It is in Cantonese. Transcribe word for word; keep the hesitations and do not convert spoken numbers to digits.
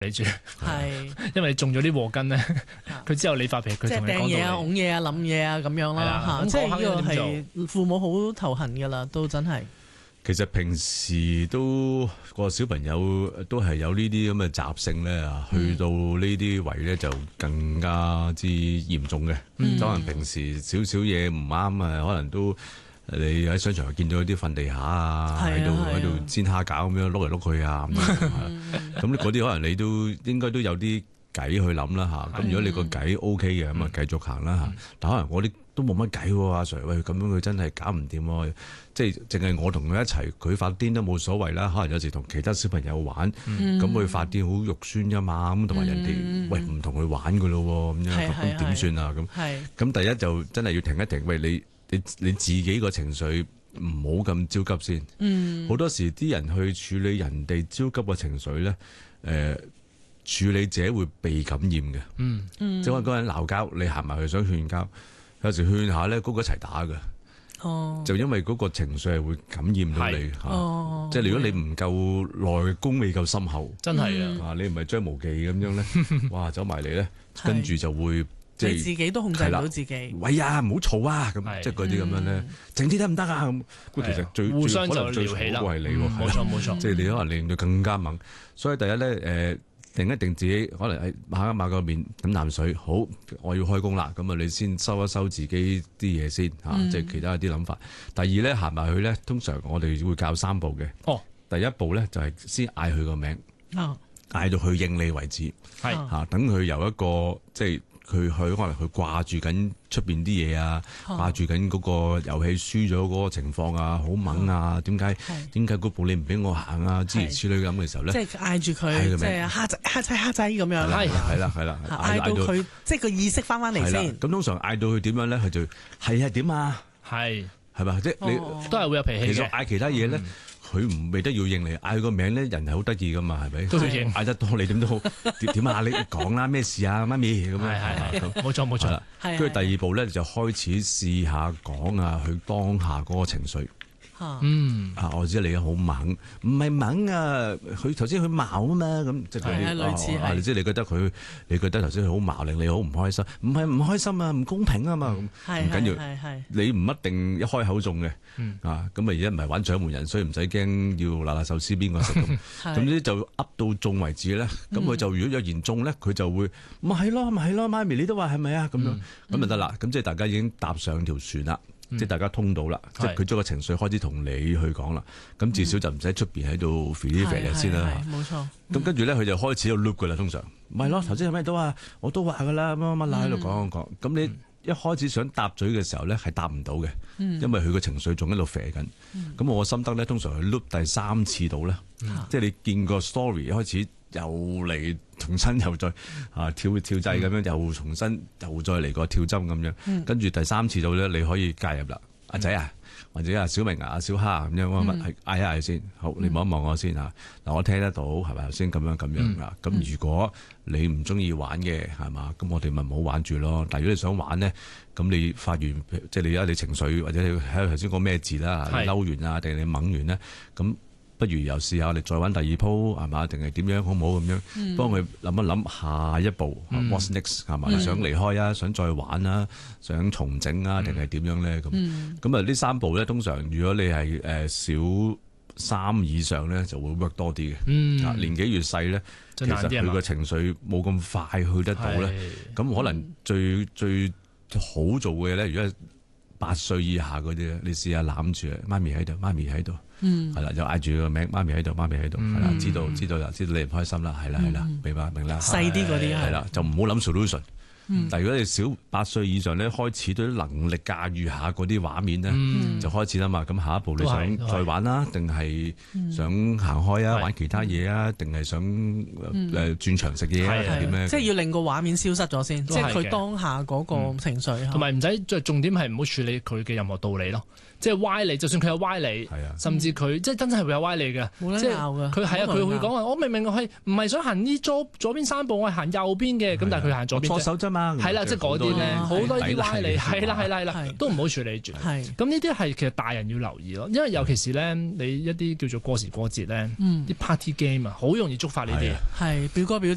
你住， 係因為你中咗啲禍根咧，佢之後你發脾氣，佢即係同你講掟嘢啊、 道理。 拱嘢啊、冧嘢啊咁樣啦嚇，即係呢個係父母好頭痕㗎啦，都真係。 其實平時都個小朋友都係有呢啲咁嘅習性咧，去到呢啲位咧就更加之嚴重嘅。 嗯可能平時少少嘢唔啱啊，可能都你喺商場見到啲瞓地下啊，喺度喺度煎蝦餃咁樣碌嚟碌去啊，咁樣咁嗰啲可能你都應該都有啲計去諗啦嚇。咁如果你個計 O K 嘅，咁啊繼續行啦嚇。但可能我啲都冇乜計喎，阿 Sir，喂，咁樣佢真係搞唔掂喎。即係淨係我同佢一齊，佢發癲都冇所謂啦。可能有時同其他小朋友玩，咁佢、嗯、發癲好肉酸㗎嘛。咁同埋人哋、嗯、喂唔同佢玩㗎咯喎，咁樣咁點算啊？咁咁第一就真係要停一停。喂，你你你自己個情緒唔好咁焦急先。好、嗯、多時啲人去處理人哋焦急嘅情緒咧，誒、呃、處理者會被感染嘅。嗯嗯、即係話嗰個人鬧交，你行埋去想勸交，有時勸下咧，嗰個一齊打㗎。哦，就因為嗰個情緒係會感染到你嚇，哦、即係如果你唔夠內功未夠深厚， 真係啊， 啊你唔係張無忌咁樣咧，哇走埋嚟咧，跟住就會即係你自己都控制唔到自己。 喂呀，唔好嘈啊！咁即係嗰啲咁樣咧，靜啲得唔得啊？咁其實最互相就可能最撩起啦， 係你喎， 冇錯冇錯， 即係你可能令到更加猛。所以第一咧誒。定一定自己可能喺抹一抹個面飲啖水，好，我要開工啦。咁啊，你先收一收自己啲嘢先嚇，嗯、即係其他啲諗法。第二咧行埋去咧，通常我哋會教三步嘅。哦，第一步咧就係先嗌佢個名，嗌、哦、到佢應你為止，係嚇、哦，等佢由一個即係。佢佢可能佢掛住緊出邊啲嘢啊，掛住緊嗰個遊戲輸咗嗰個情況啊，好猛啊！點解點解嗰步你唔俾我行啊？諸如此類咁嘅時候咧， 即係嗌住佢，即係蝦仔蝦仔蝦仔咁樣。係係啦係啦， 嗌到佢即係個意識翻翻嚟先。 咁通常嗌到佢點樣咧？佢就係啊點啊？ 係係嘛？即係你都係會有脾氣嘅。 其實嗌其他嘢咧。佢唔未得要應你，嗌佢個名咧，人係好得意噶嘛，係咪？ 都要應， 嗌得多你點都好點點啊！你講啦，咩事啊，媽咪咁樣。 係係冇錯冇錯啦。 跟住第二步咧，就開始試下講啊，佢當下嗰個情緒。嗯啊，我知你好猛，唔係猛啊！佢頭先佢矛啊嘛，咁即係嗰啲啊，你知你覺得佢，你覺得頭先佢好矛，令你好唔開心，唔係唔開心啊，唔公平啊嘛，咁唔緊要，你唔一定一開口中嘅，啊，咁啊而家唔係玩掌門人，所以唔使驚要拿拿壽司邊個食咁，總之就噏到中為止咧，咁佢就如果有言中咧，佢就會咪係咯，咪係咯，媽咪你都話係咪啊？咁樣咁就得啦，咁即係大家已經搭上條船啦。即係大家通到啦，嗯、即係佢將個情緒開始同你去講啦，咁、嗯、至少就唔使出邊喺度肥啲肥先啦。 冇錯。 咁跟住咧，佢就開始有 loop 噶啦，通常。唔係咯，頭先係咩都話，我都話噶啦，乜乜乜啦喺度講講講。咁、嗯、你一開始想搭嘴嘅時候咧，係搭唔到嘅，嗯、因為佢個情緒仲喺度肥緊。咁、嗯、我心得咧，通常佢 loop 第三次到咧，嗯、即係你見個 story 一開始。又嚟重新又再啊跳跳掣咁樣，嗯、又重新又再嚟個跳針咁樣，嗯、跟住第三次到咧，你可以介入啦，阿仔、嗯、啊，或者阿小明啊、阿小蝦咁樣乜乜，係嗌一嗌先，好，你望一望我先嚇，嗱我聽得到係咪頭先咁樣咁樣啊？咁、嗯、如果你唔中意玩嘅係嘛，咁我哋咪唔好玩住咯。但係如果你想玩咧，咁你發完即係你而家你情緒或者你喺頭先講咩字啦，是你嬲完啊定係你掹完咧咁。不如又試下，我哋再玩第二鋪係嘛？定係點樣好唔好咁樣？嗯、幫佢諗一諗下一步、嗯、，what's next 係嘛？嗯、想離開啊，想再玩啊，想重整啊，定係點樣咧？咁咁啊？呢三步咧，通常如果你係誒小三以上咧，就會 work 多啲嘅。嗯、年紀越細咧，其實佢個情緒冇咁快去得到咧。咁是可能最最好做嘅咧，如果八歲以下嗰啲咧，你試下攬住媽咪喺度，媽咪喺度。嗯，係啦，就嗌住個名，媽咪喺度，媽咪喺度，係啦、嗯，知道知道啦，知道你唔開心啦，係啦係啦，明白明啦， 細啲嗰啲係啦，就唔好諗 solution。嗯、但係如果你小八歲以上咧，開始對能力駕馭下嗰啲畫面咧，嗯、就開始啦嘛。咁下一步你想再玩啦，定係想行開啊，嗯、玩其他嘢啊，定係想誒轉場食嘢啊，定點咧？即係要令個畫面消失咗先，即係佢當下嗰個情緒。同埋唔使，即係重點係唔好處理佢嘅任何道理咯。即係歪理，就算佢有歪理，啊、甚至佢即係真係會有歪理嘅， 冇得拗㗎。 佢係啊，佢會講話，我明明係唔係想行呢左左邊三步，我係行右邊嘅，咁、啊、但係佢行左邊。 錯手啫嘛。 係啦，即係嗰啲咧，好多啲歪理，係啦係啦係啦，都唔好處理住。係咁呢啲係其實大人要留意咯，因為尤其是咧，你一啲叫做過時過節咧，啲 party game 啊，好容易觸發呢啲。係表哥表